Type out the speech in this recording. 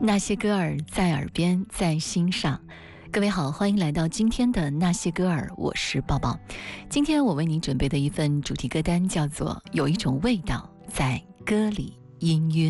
那些歌儿在耳边，在心上。各位好，欢迎来到今天的那些歌儿，我是抱抱。今天我为您准备的一份主题歌单叫做《有一种味道在歌里氤氲》。